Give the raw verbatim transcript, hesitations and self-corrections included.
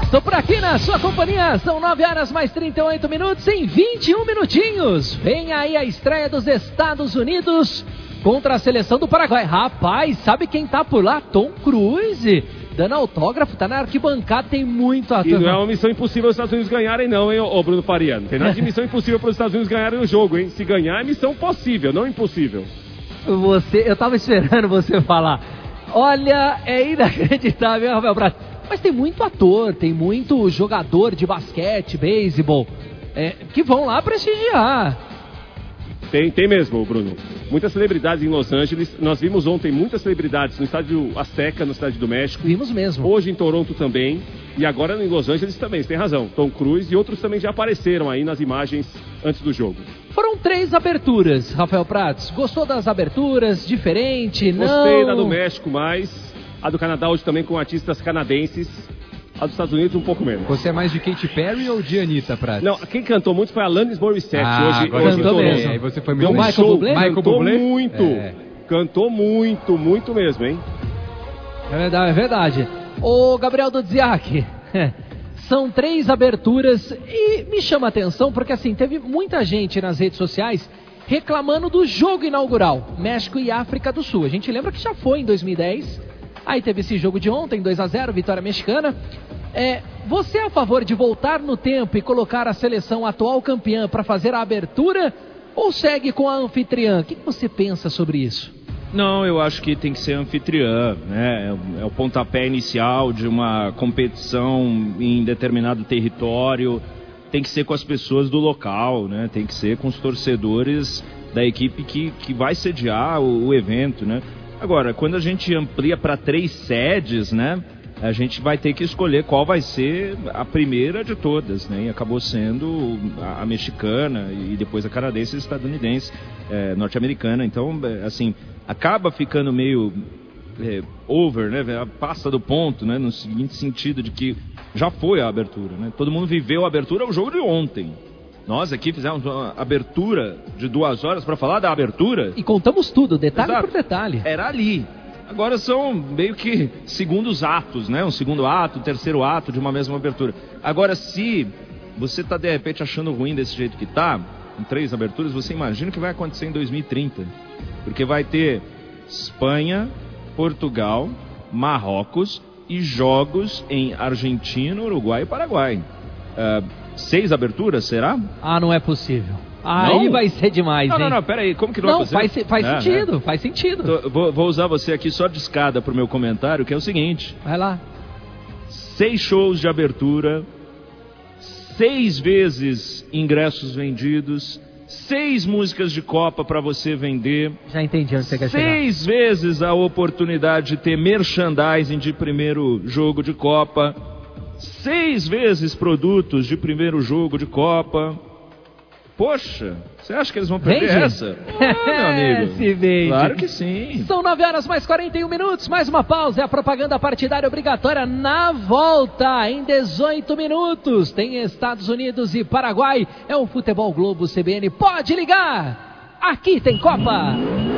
Estou por aqui na sua companhia, são nove horas mais trinta e oito minutos em vinte e um minutinhos. Vem aí a estreia dos Estados Unidos contra a seleção do Paraguai. Rapaz, sabe quem tá por lá? Tom Cruise, dando autógrafo, tá na arquibancada, tem muito ator. E não é uma missão impossível os Estados Unidos ganharem não, hein, ô Bruno Faria? Não tem nada de missão impossível para os Estados Unidos ganharem o jogo, hein? Se ganhar é missão possível, não impossível. Você, eu tava esperando você falar. Olha, é inacreditável, Rafael Prats. Mas tem muito ator, tem muito jogador de basquete, beisebol, é, que vão lá prestigiar. Tem, tem mesmo, Bruno. Muitas celebridades em Los Angeles. Nós vimos ontem muitas celebridades no estádio Azteca, no estádio do México. Vimos mesmo. Hoje em Toronto também. E agora em Los Angeles também, você tem razão. Tom Cruise e outros também já apareceram aí nas imagens antes do jogo. Foram três aberturas, Rafael Prats. Gostou das aberturas? Diferente? Não? Gostei da do México mais. A do Canadá hoje também com artistas canadenses. A dos Estados Unidos um pouco menos. Você é mais de Katy Perry ou de Anitta, Prats? Não, quem cantou muito foi a Alanis Morissette. Ah, hoje, agora hoje cantou em mesmo. Aí você foi Deu muito... um Michael show. Bublé? Michael Cantou Bublé? muito. É. Cantou muito, muito mesmo, hein? É verdade, é verdade. Ô, Gabriel Dudziak, são três aberturas e me chama a atenção porque, assim, teve muita gente nas redes sociais reclamando do jogo inaugural, México e África do Sul. A gente lembra que já foi em dois mil e dez, aí teve esse jogo de ontem, dois a zero, vitória mexicana. É, você é a favor de voltar no tempo e colocar a seleção atual campeã para fazer a abertura ou segue com a anfitriã? O que você pensa sobre isso? Não, eu acho que tem que ser anfitriã, né? É o pontapé inicial de uma competição em determinado território. Tem que ser com as pessoas do local, né? Tem que ser com os torcedores da equipe que, que vai sediar o, o evento, né? Agora, quando a gente amplia para três sedes, né? A gente vai ter que escolher qual vai ser a primeira de todas, né? E acabou sendo a, a mexicana e depois a canadense e a estadunidense, é, norte-americana. Então, assim, acaba ficando meio é, over, né? Passa do ponto, né? No seguinte sentido de que já foi a abertura, né? Todo mundo viveu a abertura, o jogo de ontem. Nós aqui fizemos uma abertura de duas horas para falar da abertura. E contamos tudo, detalhe Exato. por detalhe. Era ali. Agora são meio que segundos atos, né? Um segundo ato, um terceiro ato de uma mesma abertura. Agora, se você está de repente achando ruim desse jeito que está, em três aberturas, você imagina o que vai acontecer em dois mil e trinta. Porque vai ter Espanha, Portugal, Marrocos e jogos em Argentina, Uruguai e Paraguai. Uh, seis aberturas, será? Ah, não é possível. Aí Não? vai ser demais, Não, hein? não, não, peraí, como que não, Não, é possível? faz, faz É, sentido, né? faz sentido. Tô- vou, vou usar você aqui só de escada pro meu comentário, que é o seguinte: Vai lá. seis shows de abertura, seis vezes ingressos vendidos, seis músicas de Copa para você vender, Já entendi onde você quer chegar. seis vezes a oportunidade de ter merchandising de primeiro jogo de Copa, seis vezes produtos de primeiro jogo de Copa. Poxa, você acha que eles vão perder Vende? essa? Ah, meu amigo. Se vende. Claro que sim. São nove horas mais quarenta e um minutos, mais uma pausa, é a propaganda partidária obrigatória na volta, em dezoito minutos, tem Estados Unidos e Paraguai, é o Futebol Globo C B N, pode ligar, aqui tem Copa.